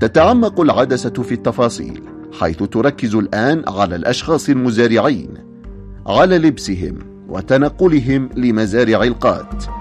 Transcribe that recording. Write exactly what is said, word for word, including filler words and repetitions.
تتعمق العدسة في التفاصيل، حيث تركز الآن على الأشخاص المزارعين، على لبسهم وتنقلهم لمزارع القات،